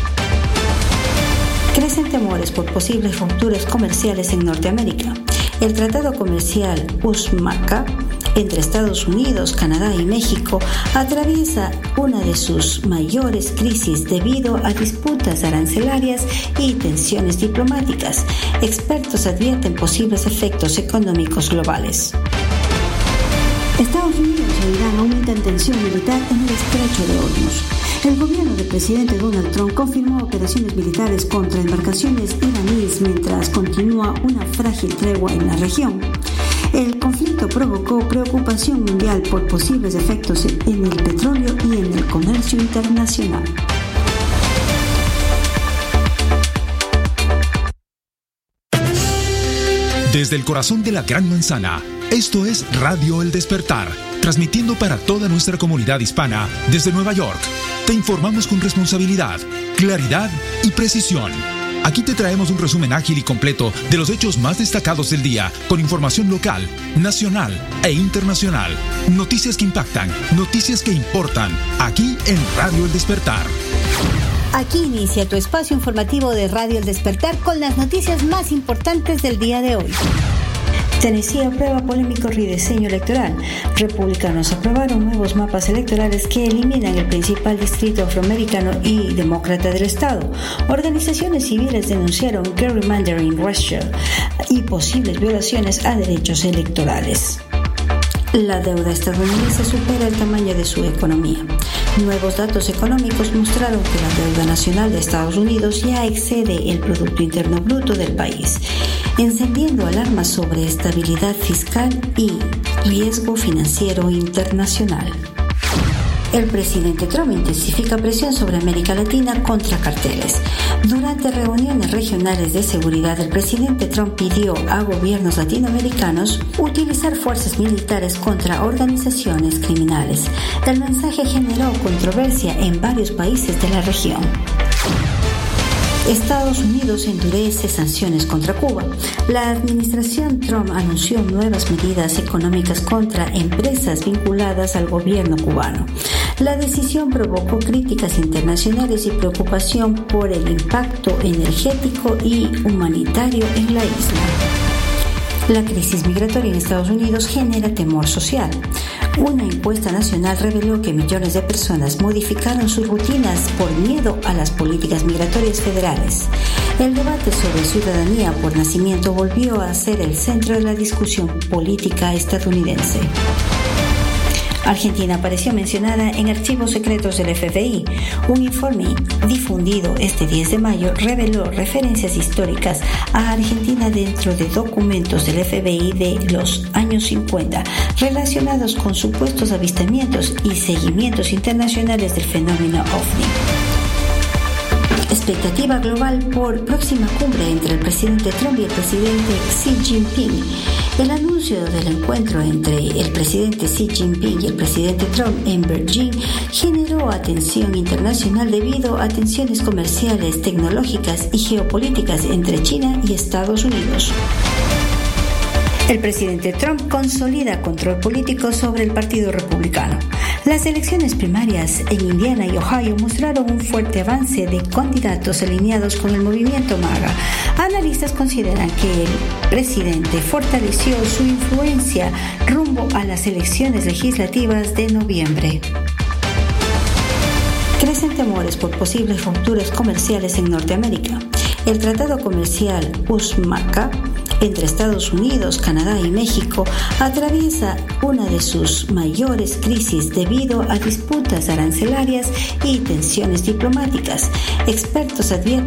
Crecen temores por posibles rupturas comerciales en Norteamérica. El tratado comercial USMCA entre Estados Unidos, Canadá y México atraviesa una de sus mayores crisis debido a disputas arancelarias y tensiones diplomáticas. Expertos advierten posibles efectos económicos globales. Estados Unidos e Irán aumentan tensión militar en el estrecho de Hormuz. El gobierno del presidente Donald Trump confirmó operaciones militares contra embarcaciones iraníes mientras continúa una frágil tregua en la región. El conflicto provocó preocupación mundial por posibles efectos en el petróleo y en el comercio internacional. Desde el corazón de la Gran Manzana, esto es Radio El Despertar, transmitiendo para toda nuestra comunidad hispana desde Nueva York. Te informamos con responsabilidad, claridad y precisión. Aquí te traemos un resumen ágil y completo de los hechos más destacados del día, con información local, nacional e internacional. Noticias que impactan, noticias que importan, aquí en Radio El Despertar. Aquí inicia tu espacio informativo de Radio El Despertar con las noticias más importantes del día de hoy. Tennessee aprueba polémico rediseño electoral. Republicanos aprobaron nuevos mapas electorales que eliminan el principal distrito afroamericano y demócrata del estado. Organizaciones civiles denunciaron gerrymandering racial y posibles violaciones a derechos electorales. La deuda estadounidense supera el tamaño de su economía. Nuevos datos económicos mostraron que la deuda nacional de Estados Unidos ya excede el Producto Interno Bruto del país, encendiendo alarmas sobre estabilidad fiscal y riesgo financiero internacional. El presidente Trump intensifica presión sobre América Latina contra carteles. Durante reuniones regionales de seguridad, el presidente Trump pidió a gobiernos latinoamericanos utilizar fuerzas militares contra organizaciones criminales. El mensaje generó controversia en varios países de la región. Estados Unidos endurece sanciones contra Cuba. La administración Trump anunció nuevas medidas económicas contra empresas vinculadas al gobierno cubano. La decisión provocó críticas internacionales y preocupación por el impacto energético y humanitario en la isla. La crisis migratoria en Estados Unidos genera temor social. Una encuesta nacional reveló que millones de personas modificaron sus rutinas por miedo a las políticas migratorias federales. El debate sobre ciudadanía por nacimiento volvió a ser el centro de la discusión política estadounidense. Argentina apareció mencionada en archivos secretos del FBI. Un informe difundido este 10 de mayo reveló referencias históricas a Argentina dentro de documentos del FBI de los años 50 relacionados con supuestos avistamientos y seguimientos internacionales del fenómeno OVNI. Expectativa global por próxima cumbre entre el presidente Trump y el presidente Xi Jinping. El anuncio del encuentro entre el presidente Xi Jinping y el presidente Trump en Beijing generó atención internacional debido a tensiones comerciales, tecnológicas y geopolíticas entre China y Estados Unidos. El presidente Trump consolida control político sobre el Partido Republicano. Las elecciones primarias en Indiana y Ohio mostraron un fuerte avance de candidatos alineados con el movimiento MAGA. Analistas consideran que el presidente fortaleció su influencia rumbo a las elecciones legislativas de noviembre. Crecen temores por posibles rupturas comerciales en Norteamérica. El tratado comercial USMCA entre Estados Unidos, Canadá y México atraviesa una de sus mayores crisis debido a disputas arancelarias y tensiones diplomáticas. Expertos advierten